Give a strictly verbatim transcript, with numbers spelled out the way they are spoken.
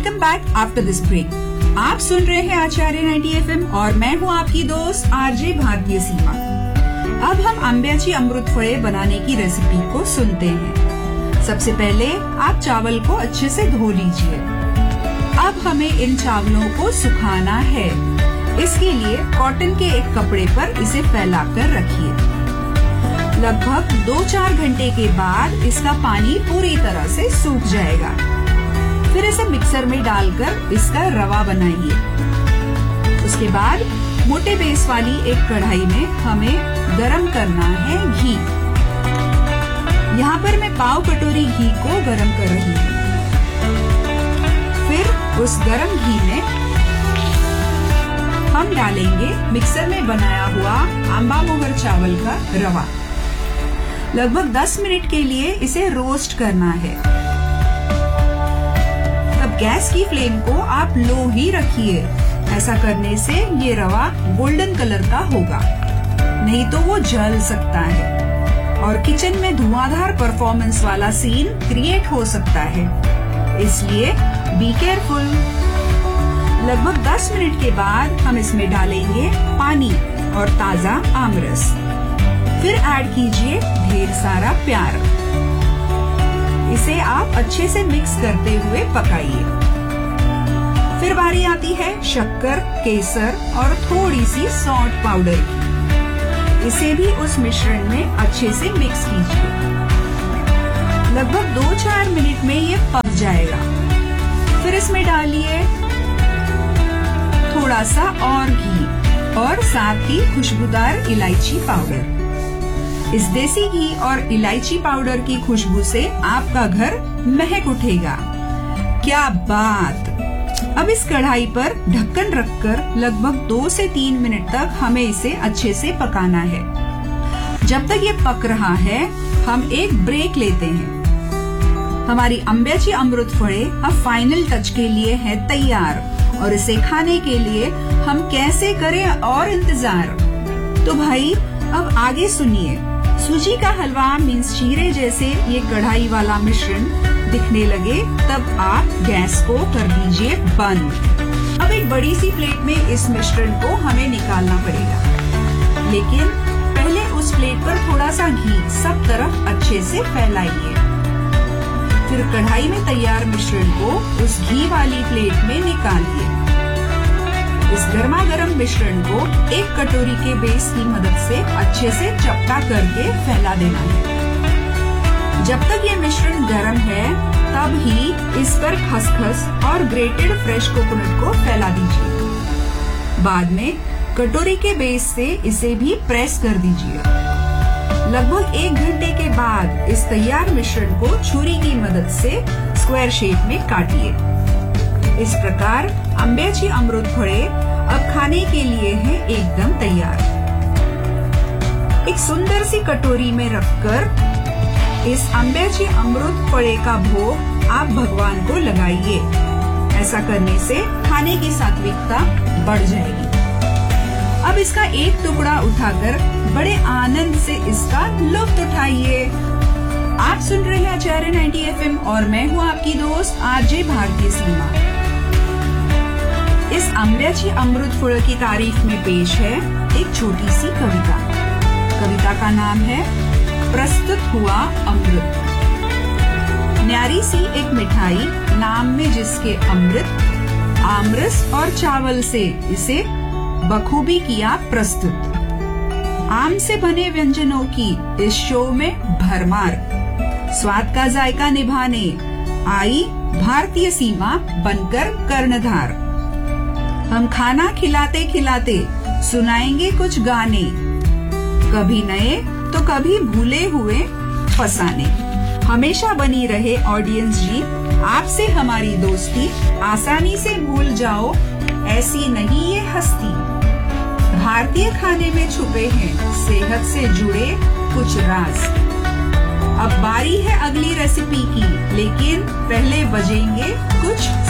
Welcome back after this break. आप सुन रहे हैं आचार्य नाइंटी एफ एम और मैं हूं आपकी दोस्त आरजे भारतीय सीमा। अब हम आंब्याची अमृत फळे बनाने की रेसिपी को सुनते हैं। सबसे पहले आप चावल को अच्छे से धो लीजिए। अब हमें इन चावलों को सुखाना है। इसके लिए कॉटन के एक कपड़े पर इसे फैलाकर रखिए। लगभग दो चार घंटे के बाद इसका पानी पूरी तरह से सूख जाएगा। फिर इसे मिक्सर में डालकर इसका रवा बनाइए। उसके बाद मोटे बेस वाली एक कढ़ाई में हमें गरम करना है घी। यहाँ पर मैं पाव कटोरी घी को गरम कर रही हूँ। फिर उस गरम घी में हम डालेंगे मिक्सर में बनाया हुआ आंबा मोहर चावल का रवा। लगभग दस मिनट के लिए इसे रोस्ट करना है। तब गैस की फ्लेम को आप लो ही रखिए। ऐसा करने से ये रवा गोल्डन कलर का होगा, नहीं तो वो जल सकता है और किचन में धुआंधार परफॉर्मेंस वाला सीन क्रिएट हो सकता है। इसलिए बी केयरफुल। लगभग दस मिनट के बाद हम इसमें डालेंगे पानी और ताजा आमरस। फिर ऐड कीजिए ढेर सारा प्यार। इसे आप अच्छे से मिक्स करते हुए पकाइए। फिर बारी आती है शक्कर, केसर और थोड़ी सी सौंठ पाउडर की। इसे भी उस मिश्रण में अच्छे से मिक्स कीजिए। लगभग दो चार मिनट में ये पक जाएगा। फिर इसमें डालिए थोड़ा सा और घी और साथ ही खुशबूदार इलायची पाउडर। इस देसी घी और इलायची पाउडर की खुशबू से आपका घर महक उठेगा। क्या बात! अब इस कढ़ाई पर ढक्कन रखकर लगभग दो से तीन मिनट तक हमें इसे अच्छे से पकाना है। जब तक ये पक रहा है, हम एक ब्रेक लेते हैं। हमारी आंब्याची अमृत फळे अब फाइनल टच के लिए है तैयार और इसे खाने के लिए हम कैसे करें और इंतजार। तो भाई अब आगे सुनिए। सूजी का हलवा मीन्स शीरे जैसे ये कढ़ाई वाला मिश्रण दिखने लगे तब आप गैस को कर दीजिए बंद। अब एक बड़ी सी प्लेट में इस मिश्रण को हमें निकालना पड़ेगा, लेकिन पहले उस प्लेट पर थोड़ा सा घी सब तरफ अच्छे से फैलाइए। फिर कढ़ाई में तैयार मिश्रण को उस घी वाली प्लेट में निकालिए। इस गर्मा गर्म मिश्रण को एक कटोरी के बेस की मदद से अच्छे से चपटा करके फैला देना है। जब तक ये मिश्रण गर्म है तब ही इस पर खसखस और ग्रेटेड फ्रेश कोकोनट को फैला दीजिए। बाद में कटोरी के बेस से इसे भी प्रेस कर दीजिए। लगभग एक घंटे के बाद इस तैयार मिश्रण को छुरी की मदद से स्क्वायर शेप में काटिए। इस प्रकार आंब्याची अमृत फळे अब खाने के लिए है एकदम तैयार। एक सुंदर सी कटोरी में रखकर इस आंब्याची अमृत फळे का भोग आप भगवान को लगाइए। ऐसा करने से खाने की सात्विकता बढ़ जाएगी। अब इसका एक टुकड़ा उठाकर बड़े आनंद से इसका लुत्फ उठाइए। आप सुन रहे हैं आचार्य नाइंटी एफ एम और मैं हूँ आपकी दोस्त आरजे भारतीय सीमा। इस आंब्याची अमृत फळ की तारीफ में पेश है एक छोटी सी कविता। कविता का नाम है प्रस्तुत हुआ अमृत। न्यारी सी एक मिठाई नाम में जिसके अमृत, आमरस और चावल से इसे बखूबी किया प्रस्तुत। आम से बने व्यंजनों की इस शो में भरमार, स्वाद का जायका निभाने आई भारतीय सीमा बनकर कर्णधार। हम खाना खिलाते खिलाते सुनाएंगे कुछ गाने, कभी नए तो कभी भूले हुए फसाने। हमेशा बनी रहे ऑडियंस जी आपसे हमारी दोस्ती, आसानी से भूल जाओ ऐसी नहीं ये हस्ती। भारतीय खाने में छुपे हैं सेहत से जुड़े कुछ राज। अब बारी है अगली रेसिपी की, लेकिन पहले बजेंगे कुछ